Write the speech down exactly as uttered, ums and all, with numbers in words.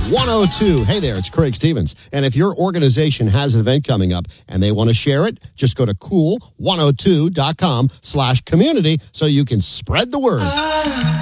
one oh two. Hey there, it's Craig Stevens. And if your organization has an event coming up and they want to share it, just go to cool one oh two dot com slash community so you can spread the word.